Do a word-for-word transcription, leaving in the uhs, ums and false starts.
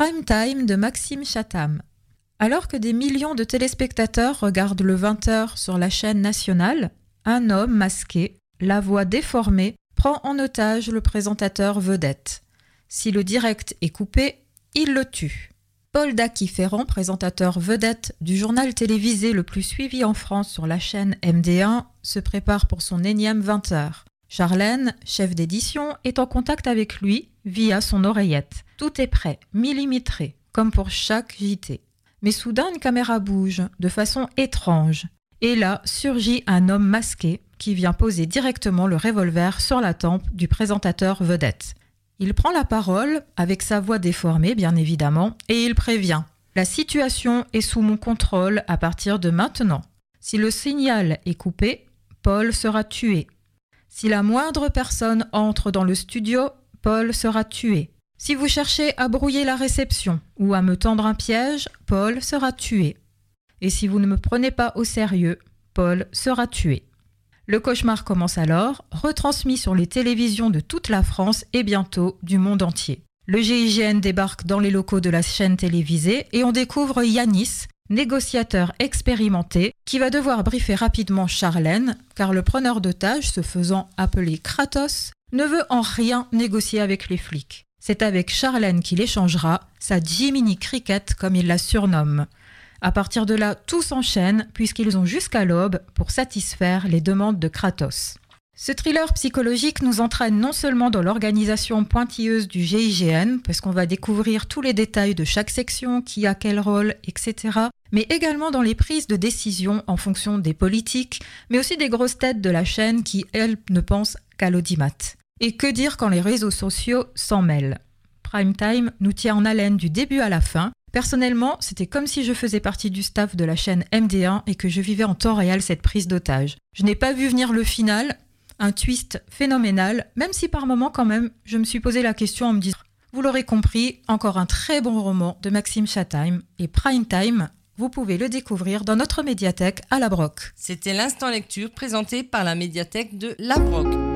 Prime Time de Maxime Chatham. Alors que des millions de téléspectateurs regardent le vingt heures sur la chaîne nationale, un homme masqué, la voix déformée, prend en otage le présentateur vedette. Si le direct est coupé, il le tue. Paul Dacky-Ferrand, présentateur vedette du journal télévisé le plus suivi en France sur la chaîne M D un, se prépare pour son énième vingt heures. Charlène, chef d'édition, est en contact avec lui via son oreillette. Tout est prêt, millimétré, comme pour chaque J T. Mais soudain, une caméra bouge, de façon étrange. Et là, surgit un homme masqué qui vient poser directement le revolver sur la tempe du présentateur vedette. Il prend la parole, avec sa voix déformée bien évidemment, et il prévient « La situation est sous mon contrôle à partir de maintenant. Si le signal est coupé, Paul sera tué. Si la moindre personne entre dans le studio, Paul sera tué. Si vous cherchez à brouiller la réception ou à me tendre un piège, Paul sera tué. Et si vous ne me prenez pas au sérieux, Paul sera tué. » Le cauchemar commence alors, retransmis sur les télévisions de toute la France et bientôt du monde entier. Le G I G N débarque dans les locaux de la chaîne télévisée et on découvre Yanis, négociateur expérimenté, qui va devoir briefer rapidement Charlène, car le preneur d'otages, se faisant appeler Kratos, ne veut en rien négocier avec les flics. C'est avec Charlène qu'il échangera sa Jiminy Cricket, comme il la surnomme. À partir de là, tout s'enchaîne puisqu'ils ont jusqu'à l'aube pour satisfaire les demandes de Kratos. Ce thriller psychologique nous entraîne non seulement dans l'organisation pointilleuse du G I G N, parce qu'on va découvrir tous les détails de chaque section, qui a quel rôle, et cetera, mais également dans les prises de décision en fonction des politiques, mais aussi des grosses têtes de la chaîne qui, elles, ne pensent qu'à l'audimat. Et que dire quand les réseaux sociaux s'en mêlent ? Prime Time nous tient en haleine du début à la fin. Personnellement, c'était comme si je faisais partie du staff de la chaîne M D un et que je vivais en temps réel cette prise d'otage. Je n'ai pas vu venir le final, un twist phénoménal, même si par moments quand même, je me suis posé la question en me disant « Vous l'aurez compris, encore un très bon roman de Maxime Chatham et Prime Time, vous pouvez le découvrir dans notre médiathèque à La Broc. » C'était l'instant lecture présenté par la médiathèque de La Broc.